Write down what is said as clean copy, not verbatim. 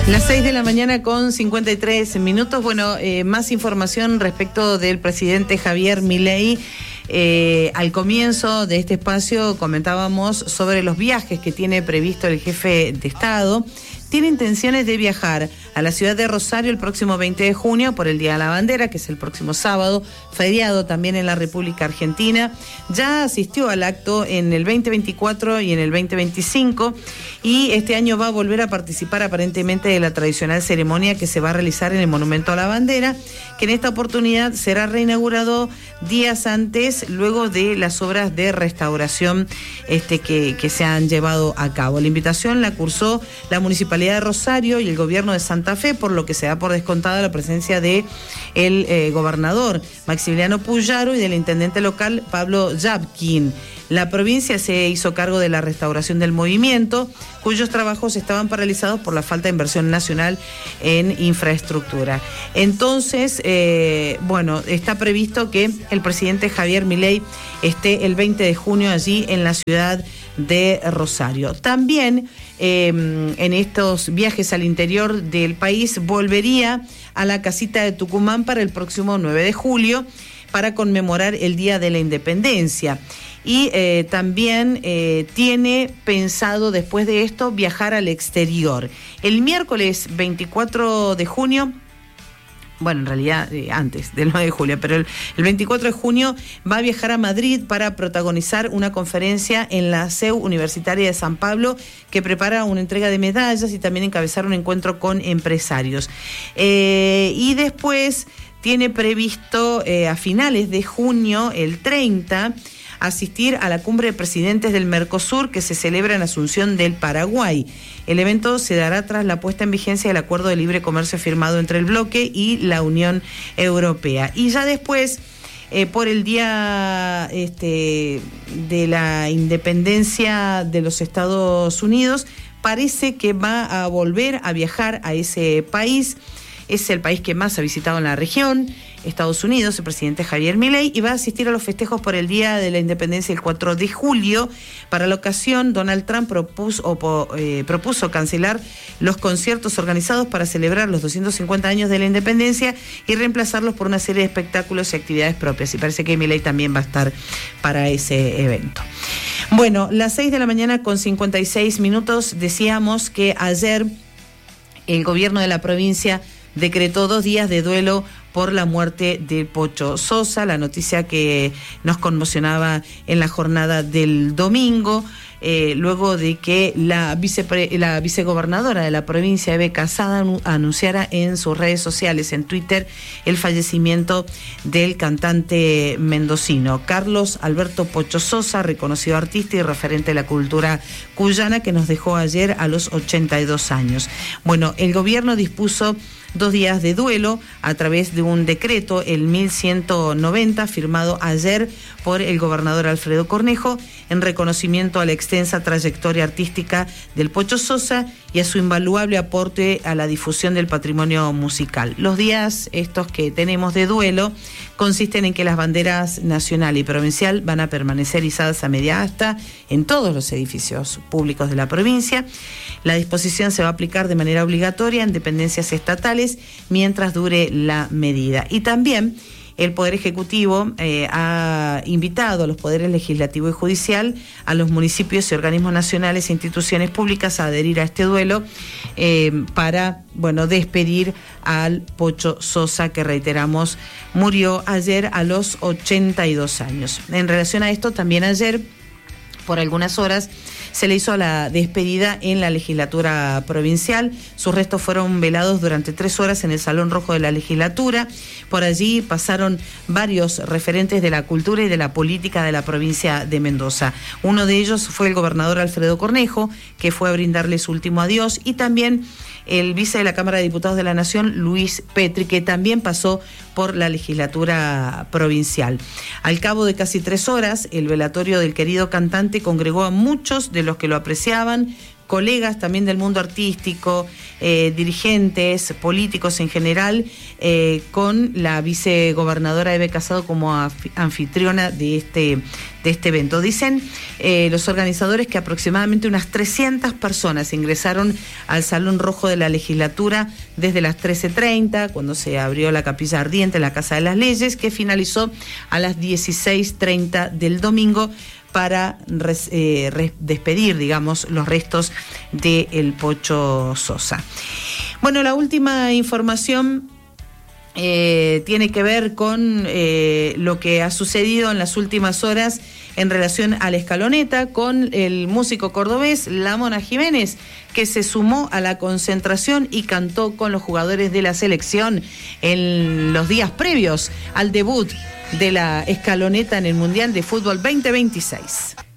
Las 6 de la mañana con 53 minutos. Bueno, más información respecto del presidente Javier Milei. Al comienzo de este espacio comentábamos sobre los viajes que tiene previsto el jefe de Estado. Tiene intenciones de viajar a la ciudad de Rosario el próximo 20 de junio por el Día de la Bandera, que es el próximo sábado, feriado también en la República Argentina. Ya asistió al acto en el 2024 y en el 2025 y este año va a volver a participar aparentemente de la tradicional ceremonia que se va a realizar en el Monumento a la Bandera, que en esta oportunidad será reinaugurado días antes, luego de las obras de restauración que se han llevado a cabo. La invitación la cursó la Municipalidad de Rosario y el gobierno de Santa Fe, por lo que se da por descontada la presencia de el gobernador Maximiliano Puyaro y del intendente local Pablo Yapkin. La provincia se hizo cargo de la restauración del movimiento, cuyos trabajos estaban paralizados por la falta de inversión nacional en infraestructura. Entonces, está previsto que el presidente Javier Milei esté el 20 de junio allí en la ciudad de Rosario. También en estos viajes al interior del país volvería a la casita de Tucumán para el próximo 9 de julio para conmemorar el Día de la Independencia. Y también tiene pensado después de esto viajar al exterior. El miércoles 24 de junio, bueno, en realidad antes del 9 de julio, pero el 24 de junio va a viajar a Madrid para protagonizar una conferencia en la SEU Universitaria de San Pablo, que prepara una entrega de medallas y también encabezar un encuentro con empresarios. Y después tiene previsto a finales de junio, el 30, asistir a la cumbre de presidentes del Mercosur que se celebra en Asunción del Paraguay. El evento se dará tras la puesta en vigencia del acuerdo de libre comercio firmado entre el bloque y la Unión Europea. Y ya después, por el día de la independencia de los Estados Unidos, parece que va a volver a viajar a ese país. Es el país que más ha visitado en la región, Estados Unidos, el presidente Javier Milei, y va a asistir a los festejos por el Día de la Independencia el 4 de julio. Para la ocasión, Donald Trump propuso cancelar los conciertos organizados para celebrar los 250 años de la independencia y reemplazarlos por una serie de espectáculos y actividades propias. Y parece que Milei también va a estar para ese evento. Bueno, las 6 de la mañana con 56 minutos, decíamos que ayer el gobierno de la provincia decretó 2 días de duelo por la muerte de Pocho Sosa, la noticia que nos conmocionaba en la jornada del domingo, luego de que la vicegobernadora de la provincia, Eve Casada, anunciara en sus redes sociales, en Twitter, el fallecimiento del cantante mendocino Carlos Alberto Pocho Sosa, reconocido artista y referente de la cultura cuyana, que nos dejó ayer a los 82 años. Bueno, el gobierno dispuso 2 días de duelo a través de un decreto, el 1190, firmado ayer por el gobernador Alfredo Cornejo, en reconocimiento a la extensa trayectoria artística del Pocho Sosa y a su invaluable aporte a la difusión del patrimonio musical. Los días estos que tenemos de duelo consisten en que las banderas nacional y provincial van a permanecer izadas a media asta en todos los edificios públicos de la provincia. La disposición se va a aplicar de manera obligatoria en dependencias estatales mientras dure la medida. Y también el Poder Ejecutivo ha invitado a los poderes legislativo y judicial, a los municipios y organismos nacionales e instituciones públicas a adherir a este duelo para, despedir al Pocho Sosa, que reiteramos, murió ayer a los 82 años. En relación a esto, también ayer, por algunas horas, se le hizo la despedida en la legislatura provincial. Sus restos fueron velados durante 3 horas en el Salón Rojo de la legislatura. Por allí pasaron varios referentes de la cultura y de la política de la provincia de Mendoza. Uno de ellos fue el gobernador Alfredo Cornejo, que fue a brindarle su último adiós, y también el vice de la Cámara de Diputados de la Nación, Luis Petri, que también pasó por la legislatura provincial. Al cabo de casi 3 horas, el velatorio del querido cantante congregó a muchos de los que lo apreciaban, colegas también del mundo artístico, dirigentes, políticos en general, con la vicegobernadora Eve Casado como anfitriona de este evento. Dicen los organizadores que aproximadamente unas 300 personas ingresaron al Salón Rojo de la Legislatura desde las 13:30, cuando se abrió la capilla ardiente en la Casa de las Leyes, que finalizó a las 16:30 del domingo, para despedir, digamos, los restos de El Pocho Sosa. Bueno, la última información tiene que ver con lo que ha sucedido en las últimas horas en relación a la escaloneta, con el músico cordobés La Mona Jiménez, que se sumó a la concentración y cantó con los jugadores de la selección en los días previos al debut de la escaloneta en el Mundial de Fútbol 2026.